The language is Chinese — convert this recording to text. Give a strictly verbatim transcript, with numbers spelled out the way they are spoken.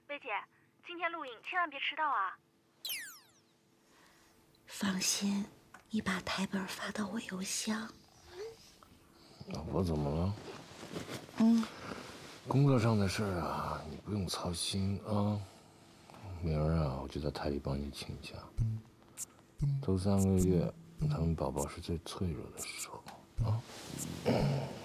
薇姐，今天录影千万别迟到啊！ 放心，你把台本发到我邮箱。 老婆怎么了？ 嗯， 工作上的事儿啊，你不用操心啊。明儿啊，我就在台里帮你请假。头三个月，他们宝宝是最脆弱的时候啊。